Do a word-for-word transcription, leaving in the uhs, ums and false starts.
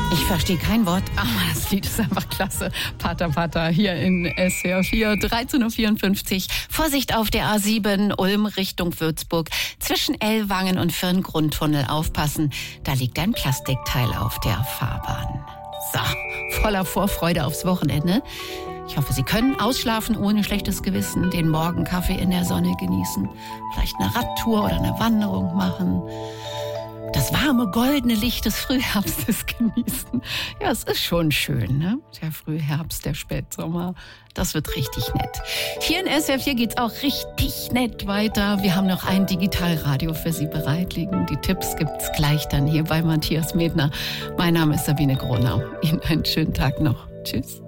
Ich verstehe kein Wort, aber das Lied ist einfach klasse. Pata Pata hier in S W R vier, dreizehn Uhr vierundfünfzig. Vorsicht auf der A sieben, Ulm Richtung Würzburg. Zwischen Ellwangen und Firngrundtunnel aufpassen. Da liegt ein Plastikteil auf der Fahrbahn. So, voller Vorfreude aufs Wochenende. Ich hoffe, Sie können ausschlafen ohne schlechtes Gewissen, den Morgenkaffee in der Sonne genießen, vielleicht eine Radtour oder eine Wanderung machen. Das warme, goldene Licht des Frühherbstes genießen. Ja, es ist schon schön, ne? Der Frühherbst, der Spätsommer, das wird richtig nett. Hier in S W R vier geht's auch richtig nett weiter. Wir haben noch ein Digitalradio für Sie bereit liegen. Die Tipps gibt's gleich dann hier bei Matthias Medner. Mein Name ist Sabine Gronau. Ihnen einen schönen Tag noch. Tschüss.